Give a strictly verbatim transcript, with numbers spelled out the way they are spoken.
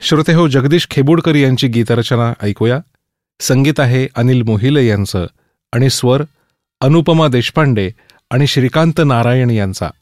श्रोते हो, जगदीश खेबुडकर यांची गीतरचना ऐकूया. संगीत आहे अनिल मोहिले यांचं आणि स्वर अनुपमा देशपांडे आणि श्रीकांत नारायण यांचा.